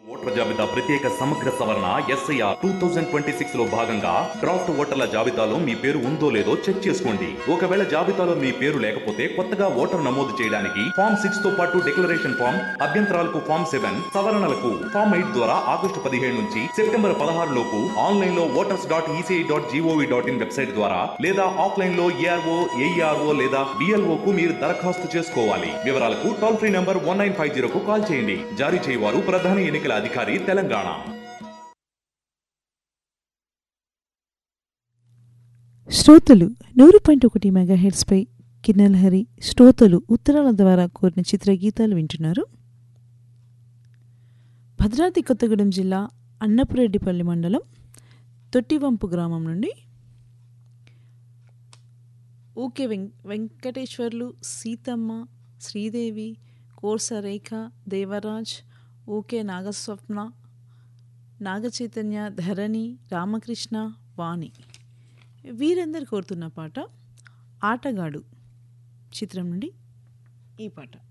ఓటర్ల జాబితా ప్రత్యేక సమగ్ర సవరణ ఎస్ఐఆర్ 2026 లో భాగంగా డ్రాఫ్ట్ ఓటర్ల జాబితాలో మీ పేరు ఉందో లేదో చెక్ చేసుకోండి. ఒకవేళ జాబితాలో మీ పేరు లేకపోతే కొత్తగా ఓటర్ నమోదు చేయడానికి ఫామ్ 6 తో పాటు డిక్లరేషన్ ఫామ్, అభ్యంతరాలకు ఫామ్ 7, సవరణలకు ఫామ్ 8 ద్వారా ఆగస్టు 17 నుంచి సెప్టెంబర్ 16 లోపు ఆన్లైన్ లో voters.eci.gov.in వెబ్సైట్ ద్వారా లేదా ఆఫ్లైన్ లో ఏఆర్ఓ, ఏఈఆర్ఓ లేదా బిఎల్ఓ కు మీరు దరఖాస్తు చేసుకోవాలి. వివరాలకు టోల్ ఫ్రీ నంబర్ 1950 కు కాల్ చేయండి. జారీ చేయవారు ప్రధాన ఎన్నికల అధికారి, తెలంగాణ. శ్రోతలు 100.1 మెగాహెర్ట్జ్ పై కిన్నెలహరి శ్రోతలు ఉత్తరాల ద్వారా కోరిన చిత్రగీతాలు వింటున్నారు. భద్రాద్రి కొత్తగూడెం జిల్లా అన్నపురెడ్డిపల్లి మండలం తొట్టివంపు గ్రామం నుండి ఊకే వెంకటేశ్వర్లు, సీతమ్మ, శ్రీదేవి, కోర్సరేఖ, దేవరాజ్, ఊకే నాగస్వప్న, నాగచైతన్య, ధరణి, రామకృష్ణ, వాణి వీరందరు కోరుతున్న పాట ఆటగాడు చిత్రం నుండి ఈ పాట.